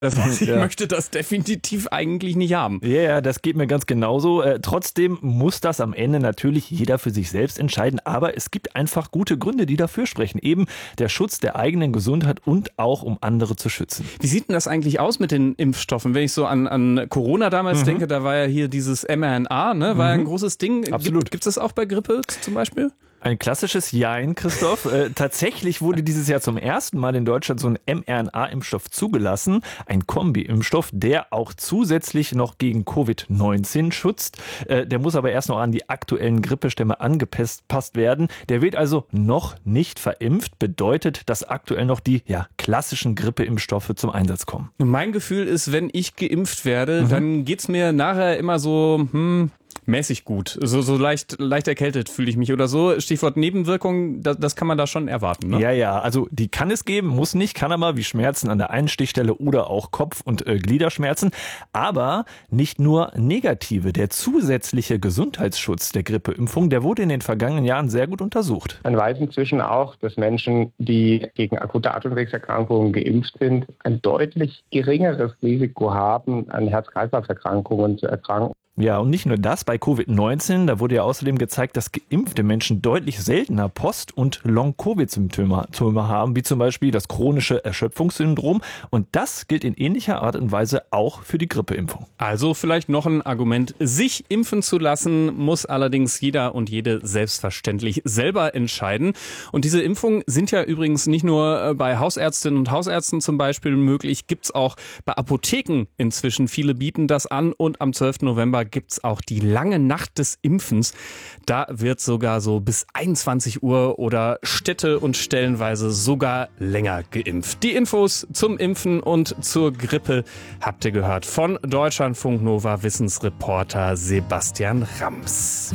Das heißt, ich Ja. möchte das definitiv eigentlich nicht haben. Ja, das geht mir ganz genauso. Trotzdem muss das am Ende natürlich jeder für sich selbst entscheiden. Aber es gibt einfach gute Gründe, die dafür sprechen. Eben der Schutz der eigenen Gesundheit und auch um andere zu schützen. Wie sieht denn das eigentlich aus mit den Impfstoffen? Wenn ich so an Corona damals denke, da war ja hier dieses mRNA, ne? War ja ein großes Ding. Absolut. Gibt es das auch bei Grippe zum Beispiel? Ein klassisches Jein, Christoph. Tatsächlich wurde dieses Jahr zum ersten Mal in Deutschland so ein mRNA-Impfstoff zugelassen. Ein Kombi-Impfstoff, der auch zusätzlich noch gegen Covid-19 schützt. Der muss aber erst noch an die aktuellen Grippestämme angepasst werden. Der wird also noch nicht verimpft. Bedeutet, dass aktuell noch die klassischen Grippeimpfstoffe zum Einsatz kommen. Mein Gefühl ist, wenn ich geimpft werde, dann geht's mir nachher immer so mäßig gut. So leicht erkältet fühle ich mich oder so. Stichwort Nebenwirkungen, das kann man da schon erwarten, ne? Ja, also die kann es geben, muss nicht, kann aber, wie Schmerzen an der einen Stichstelle oder auch Kopf- und Gliederschmerzen. Aber nicht nur negative. Der zusätzliche Gesundheitsschutz der Grippeimpfung, der wurde in den vergangenen Jahren sehr gut untersucht. Man weiß inzwischen auch, dass Menschen, die gegen akute Atemwegserkrankungen geimpft sind, ein deutlich geringeres Risiko haben, an Herz-Kreislauf-Erkrankungen zu erkranken. Ja, und nicht nur das, bei Covid-19, da wurde ja außerdem gezeigt, dass geimpfte Menschen deutlich seltener Post- und Long-Covid-Symptome haben, wie zum Beispiel das chronische Erschöpfungssyndrom. Und das gilt in ähnlicher Art und Weise auch für die Grippeimpfung. Also vielleicht noch ein Argument, sich impfen zu lassen, muss allerdings jeder und jede selbstverständlich selber entscheiden. Und diese Impfungen sind ja übrigens nicht nur bei Hausärztinnen und Hausärzten zum Beispiel möglich, gibt's auch bei Apotheken inzwischen. Viele bieten das an und am 12. November gibt's auch die lange Nacht des Impfens. Da wird sogar so bis 21 Uhr oder städte- und stellenweise sogar länger geimpft. Die Infos zum Impfen und zur Grippe habt ihr gehört von Deutschlandfunk Nova Wissensreporter Sebastian Rams.